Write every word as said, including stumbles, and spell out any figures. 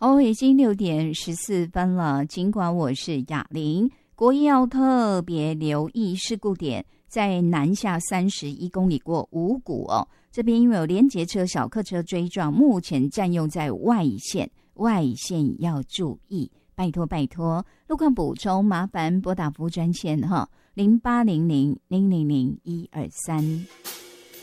哦，已经六点十四分了。尽管我是雅玲，国一要特别留意事故点，在南下三十一公里过五股哦。这边因为有连结车、小客车追撞，目前占用在外线，外线要注意，拜托拜托。路况补充，麻烦拨打服务专线哈，零八零零零零零一二三。